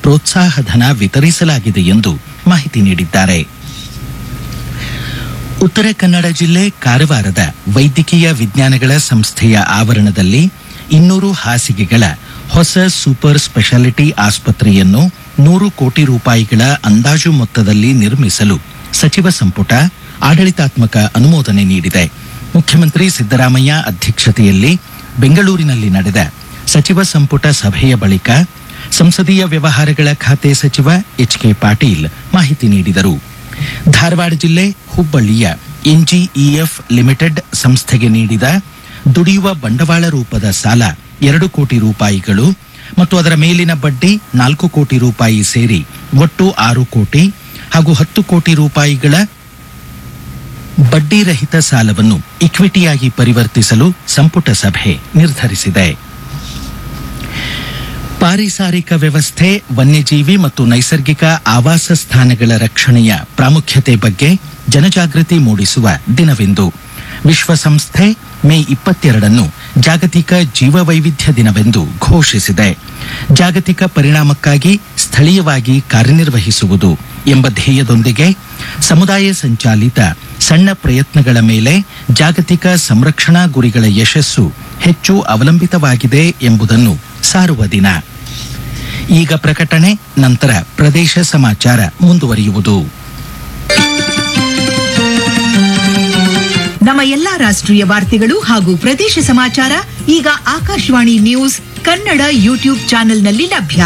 ಪ್ರೋತ್ಸಾಹಧನ ವಿತರಿಸಲಾಗಿದೆ ಎಂದು ಮಾಹಿತಿ ನೀಡಿದ್ದಾರೆ. ಉತ್ತರ ಕನ್ನಡ ಜಿಲ್ಲೆ ಕಾರವಾರದ ವೈದ್ಯಕೀಯ ವಿಜ್ಞಾನಗಳ ಸಂಸ್ಥೆಯ ಆವರಣದಲ್ಲಿ 200 ಹಾಸಿಗೆಗಳ ಹೊಸ ಸೂಪರ್ ಸ್ಪೆಷಾಲಿಟಿ ಆಸ್ಪತ್ರೆಯನ್ನು 100 ಕೋಟಿ ರೂಪಾಯಿಗಳ ಅಂದಾಜು ಮೊತ್ತದಲ್ಲಿ ನಿರ್ಮಿಸಲು ಸಚಿವ ಸಂಪುಟ ಆಡಳಿತಾತ್ಮಕ ಅನುಮೋದನೆ ನೀಡಿದೆ. ಮುಖ್ಯಮಂತ್ರಿ ಸಿದ್ದರಾಮಯ್ಯ ಅಧ್ಯಕ್ಷತೆಯಲ್ಲಿ ಬೆಂಗಳೂರಿನಲ್ಲಿ ನಡೆದ ಸಚಿವ ಸಂಪುಟ ಸಭೆಯ ಬಳಿಕ ಸಂಸದೀಯ ವ್ಯವಹಾರಗಳ ಖಾತೆ ಸಚಿವ ಎಚ್.ಕೆ. ಪಾಟೀಲ್ ಮಾಹಿತಿ ನೀಡಿದರು. ಧಾರವಾಡ ಜಿಲ್ಲೆ ಹುಬ್ಬಳ್ಳಿಯ ಎನ್ಜಿಇಎಫ್ ಲಿಮಿಟೆಡ್ ಸಂಸ್ಥೆಗೆ ನೀಡಿದ ದುಡಿಯುವ ಬಂಡವಾಳ ರೂಪದ ಸಾಲ 2 ಕೋಟಿ ರೂಪಾಯಿಗಳು ಮತ್ತು ಅದರ ಮೇಲಿನ ಬಡ್ಡಿ 4 ಕೋಟಿ ರೂಪಾಯಿ ಸೇರಿ ಒಟ್ಟು 6 ಕೋಟಿ ಹಾಗೂ 10 ಕೋಟಿ ರೂಪಾಯಿಗಳ ಬಡ್ಡಿ ರಹಿತ ಸಾಲವನ್ನು ಇಕ್ವಿಟಿಯಾಗಿ ಪರಿವರ್ತಿಸಲು ಸಂಪುಟ ಸಭೆ ನಿರ್ಧರಿಸಿದೆ. ಪಾರಿಸಾರಿಕ ವ್ಯವಸ್ಥೆ, ವನ್ಯಜೀವಿ ಮತ್ತು ನೈಸರ್ಗಿಕ ಆವಾಸ ಸ್ಥಾನಗಳ ರಕ್ಷಣೆಯ ಪ್ರಾಮುಖ್ಯತೆ ಬಗ್ಗೆ ಜನಜಾಗೃತಿ ಮೂಡಿಸುವ ದಿನವೆಂದು ವಿಶ್ವಸಂಸ್ಥೆ ಮೇ 22 ಜಾಗತಿಕ ಜೀವವೈವಿಧ್ಯ ದಿನವೆಂದು ಘೋಷಿಸಿದೆ. ಜಾಗತಿಕ ಪರಿಣಾಮಕ್ಕಾಗಿ ಸ್ಥಳೀಯವಾಗಿ ಕಾರ್ಯನಿರ್ವಹಿಸುವುದು ಎಂಬ ಧ್ಯೇಯದೊಂದಿಗೆ ಸಮುದಾಯ ಸಂಚಾಲಿತ ಸಣ್ಣ ಪ್ರಯತ್ನಗಳ ಮೇಲೆ ಜಾಗತಿಕ ಸಂರಕ್ಷಣಾ ಗುರಿಗಳ ಯಶಸ್ಸು ಹೆಚ್ಚು ಅವಲಂಬಿತವಾಗಿದೆ ಎಂಬುದನ್ನು ಸಾರುವ ದಿನ. ಈಗ ಪ್ರಕಟಣೆ, ನಂತರ ಪ್ರದೇಶ ಸಮಾಚಾರ ಮುಂದುವರಿಯುವುದು. ನಮ್ಮ ಎಲ್ಲಾ ರಾಷ್ಟ್ರೀಯ ವಾರ್ತೆಗಳು ಹಾಗೂ ಪ್ರದೇಶ ಸಮಾಚಾರ ಈಗ ಆಕಾಶವಾಣಿ ನ್ಯೂಸ್ ಕನ್ನಡ ಯೂಟ್ಯೂಬ್ ಚಾನೆಲ್ನಲ್ಲಿ ಲಭ್ಯ.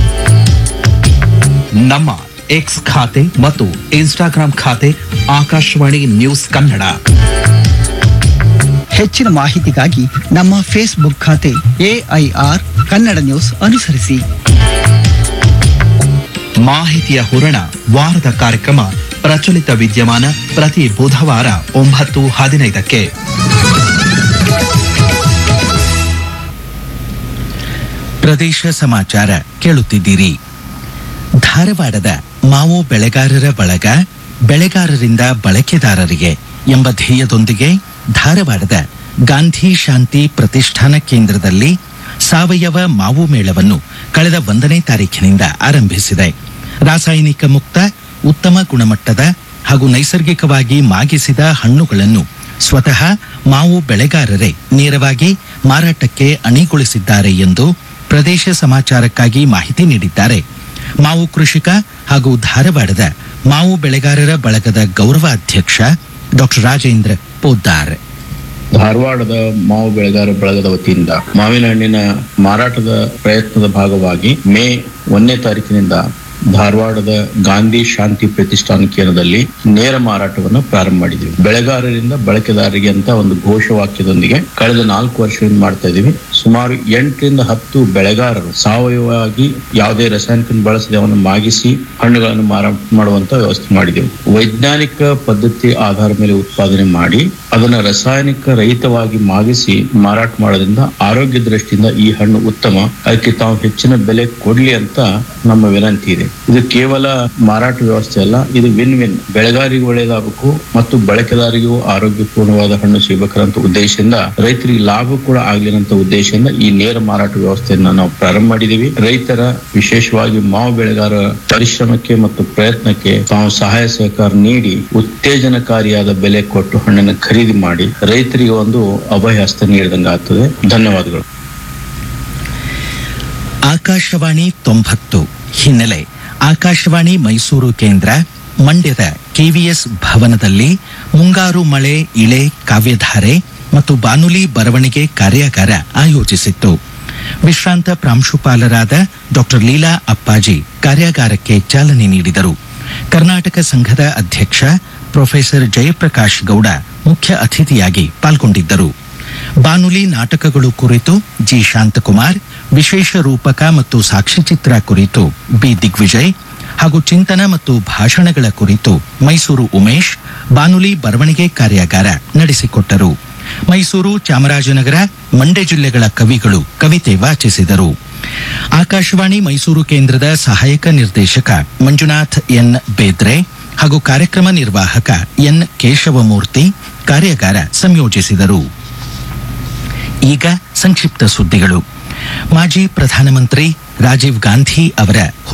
ನಮ್ಮ ಎಕ್ಸ್ ಖಾತೆ ಮತ್ತು ಇನ್ಸ್ಟಾಗ್ರಾಂ ಖಾತೆ ಆಕಾಶವಾಣಿ ನ್ಯೂಸ್ ಕನ್ನಡ. ಹೆಚ್ಚಿನ ಮಾಹಿತಿಗಾಗಿ ನಮ್ಮ ಫೇಸ್ಬುಕ್ ಖಾತೆ AIR ಕನ್ನಡ ನ್ಯೂಸ್ ಅನುಸರಿಸಿ. ಮಾಹಿತಿಯ ಹೂರಣ ವಾರದ ಕಾರ್ಯಕ್ರಮ ಪ್ರಚಲಿತ ವಿದ್ಯಮಾನ ಪ್ರತಿ ಬುಧವಾರ 9:15ಕ್ಕೆ. ಪ್ರದೇಶ ಸಮಾಚಾರ ಕೇಳುತ್ತಿದ್ದೀರಿ. ಧಾರವಾಡದ ಮಾವು ಬೆಳೆಗಾರರ ಬಳಗ ಬೆಳೆಗಾರರಿಂದ ಬಳಕೆದಾರರಿಗೆ ಎಂಬ ಧ್ಯೇಯದೊಂದಿಗೆ ಧಾರವಾಡದ ಗಾಂಧಿ ಶಾಂತಿ ಪ್ರತಿಷ್ಠಾನ ಕೇಂದ್ರದಲ್ಲಿ ಸಾವಯವ ಮಾವು ಮೇಳವನ್ನು ಕಳೆದ 1ನೇ ತಾರೀಖಿನಿಂದ ಆರಂಭಿಸಿದೆ. ರಾಸಾಯನಿಕ ಮುಕ್ತ, ಉತ್ತಮ ಗುಣಮಟ್ಟದ ಹಾಗೂ ನೈಸರ್ಗಿಕವಾಗಿ ಮಾಗಿಸಿದ ಹಣ್ಣುಗಳನ್ನು ಸ್ವತಃ ಮಾವು ಬೆಳೆಗಾರರೇ ನೇರವಾಗಿ ಮಾರಾಟಕ್ಕೆ ಅಣಿಗೊಳಿಸಿದ್ದಾರೆ ಎಂದು ಪ್ರದೇಶ ಸಮಾಚಾರಕ್ಕಾಗಿ ಮಾಹಿತಿ ನೀಡಿದ್ದಾರೆ. ಮಾವು ಕೃಷಿಕ ಹಾಗೂ ಧಾರವಾಡದ ಮಾವು ಬೆಳೆಗಾರರ ಬಳಗದ ಗೌರವಾಧ್ಯಕ್ಷ ಡಾಕ್ಟರ್ ರಾಜೇಂದ್ರ ಪೋದ್ದಾರ್. ಧಾರವಾಡದ ಮಾವು ಬೆಳೆಗಾರ ಬಳಗದ ವತಿಯಿಂದ ಮಾವಿನ ಹಣ್ಣಿನ ಮಾರಾಟದ ಪ್ರಯತ್ನದ ಭಾಗವಾಗಿ ಮೇ 1ನೇ ತಾರೀಕಿನಿಂದ ಧಾರವಾಡದ ಗಾಂಧಿ ಶಾಂತಿ ಪ್ರತಿಷ್ಠಾನ ಕೇಂದ್ರದಲ್ಲಿ ನೇರ ಮಾರಾಟವನ್ನು ಪ್ರಾರಂಭ ಮಾಡಿದ್ದೀವಿ. ಬೆಳೆಗಾರರಿಂದ ಬಳಕೆದಾರರಿಗೆ ಅಂತ ಒಂದು ಘೋಷವಾಕ್ಯದೊಂದಿಗೆ ಕಳೆದ 4 ವರ್ಷದಿಂದ ಮಾಡ್ತಾ ಇದ್ದೀವಿ. ಸುಮಾರು 8 ರಿಂದ 10 ಬೆಳೆಗಾರರು ಸಾವಯವವಾಗಿ ಯಾವುದೇ ರಾಸಾಯನಿಕ ಬಳಸದೆ ಅವನ್ನು ಮಾಗಿಸಿ ಹಣ್ಣುಗಳನ್ನು ಮಾರಾಟ ಮಾಡುವಂತ ವ್ಯವಸ್ಥೆ ಮಾಡಿದೆವು. ವೈಜ್ಞಾನಿಕ ಪದ್ಧತಿ ಆಧಾರದ ಮೇಲೆ ಉತ್ಪಾದನೆ ಮಾಡಿ ಅದನ್ನ ರಾಸಾಯನಿಕ ರಹಿತವಾಗಿ ಮಾಗಿಸಿ ಮಾರಾಟ ಮಾಡೋದ್ರಿಂದ ಆರೋಗ್ಯ ದೃಷ್ಟಿಯಿಂದ ಈ ಹಣ್ಣು ಉತ್ತಮ. ಅದಕ್ಕೆ ತಾವು ಹೆಚ್ಚಿನ ಬೆಲೆ ಕೊಡ್ಲಿ ಅಂತ ನಮ್ಮ ವಿನಂತಿ ಇದೆ. ಇದು ಕೇವಲ ಮಾರಾಟ ವ್ಯವಸ್ಥೆ ಅಲ್ಲ, ಇದು ವಿನ್. ಬೆಳೆಗಾರಿಗೂ ಒಳ್ಳೆಯದಾಗಬೇಕು ಮತ್ತು ಬಳಕೆದಾರಿಗೂ ಆರೋಗ್ಯಪೂರ್ಣವಾದ ಹಣ್ಣು ಸಿಗಬೇಕಂತ ಉದ್ದೇಶದಿಂದ, ರೈತರಿಗೆ ಲಾಭ ಕೂಡ ಆಗ್ಲಿನಂತ ಉದ್ದೇಶದಿಂದ ಈ ನೇರ ಮಾರಾಟ ವ್ಯವಸ್ಥೆಯನ್ನ ನಾವು ಪ್ರಾರಂಭ ಮಾಡಿದೀವಿ. ರೈತರ, ವಿಶೇಷವಾಗಿ ಮಾವು ಬೆಳೆಗಾರರ ಪರಿಶ್ರಮಕ್ಕೆ ಮತ್ತು ಪ್ರಯತ್ನಕ್ಕೆ ತಾವು ಸಹಾಯ ಸಹಕಾರ ನೀಡಿ ಉತ್ತೇಜನಕಾರಿಯಾದ ಬೆಲೆ ಕೊಟ್ಟು ಹಣ್ಣನ್ನು ಖರೀದಿ ಮಾಡಿ ರೈತರಿಗೆ ಒಂದು ಅಭಯ ಹಸ್ತ ನೀಡಿದಂಗೆ ಆಗ್ತದೆ. ಧನ್ಯವಾದಗಳು. ಆಕಾಶವಾಣಿ 90 ಹಿನ್ನೆಲೆ ಆಕಾಶವಾಣಿ ಮೈಸೂರು ಕೇಂದ್ರ ಮಂಡ್ಯದ KVS ಭವನದಲ್ಲಿ ಮುಂಗಾರು ಮಳೆ ಇಳೆ ಕಾವ್ಯಧಾರೆ ಮತ್ತು ಬಾನುಲಿ ಬರವಣಿಗೆ ಕಾರ್ಯಾಗಾರ ಆಯೋಜಿಸಿತ್ತು. ವಿಶ್ರಾಂತ ಪ್ರಾಂಶುಪಾಲರಾದ ಡಾಕ್ಟರ್ ಲೀಲಾ ಅಪ್ಪಾಜಿ ಕಾರ್ಯಾಗಾರಕ್ಕೆ ಚಾಲನೆ ನೀಡಿದರು. ಕರ್ನಾಟಕ ಸಂಘದ ಅಧ್ಯಕ್ಷ ಪ್ರೊಫೆಸರ್ ಜಯಪ್ರಕಾಶ್ ಗೌಡ ಮುಖ್ಯ ಅತಿಥಿಯಾಗಿ ಪಾಲ್ಗೊಂಡಿದ್ದರು. ಬಾನುಲಿ ನಾಟಕಗಳು ಕುರಿತು ಜಿ ಶಾಂತಕುಮಾರ್, ವಿಶೇಷ ರೂಪಕ ಮತ್ತು ಸಾಕ್ಷ್ಯಚಿತ್ರ ಕುರಿತು ಬಿ ದಿಗ್ವಿಜಯ್ ಹಾಗೂ ಚಿಂತನ ಮತ್ತು ಭಾಷಣಗಳ ಕುರಿತು ಮೈಸೂರು ಉಮೇಶ್ ಬಾನುಲಿ ಬರವಣಿಗೆ ಕಾರ್ಯಾಗಾರ ನಡೆಸಿಕೊಟ್ಟರು. ಮೈಸೂರು, ಚಾಮರಾಜನಗರ, ಮಂಡ್ಯ ಜಿಲ್ಲೆಗಳ ಕವಿಗಳು ಕವಿತೆ ವಾಚಿಸಿದರು. ಆಕಾಶವಾಣಿ ಮೈಸೂರು ಕೇಂದ್ರದ ಸಹಾಯಕ ನಿರ್ದೇಶಕ ಮಂಜುನಾಥ್ ಎನ್ ಬೇದ್ರೆ ಹಾಗೂ ಕಾರ್ಯಕ್ರಮ ನಿರ್ವಾಹಕ ಎನ್ ಕೇಶವಮೂರ್ತಿ ಕಾರ್ಯಾಗಾರ ಸಂಯೋಜಿಸಿದರು. ಈಗ ಸಂಕ್ಷಿಪ್ತ ಸುದ್ದಿಗಳು. ಮಾಜಿ ಪ್ರಧಾನಮಂತ್ರಿ ರಾಜೀವ್ ಗಾಂಧಿ ಅವರ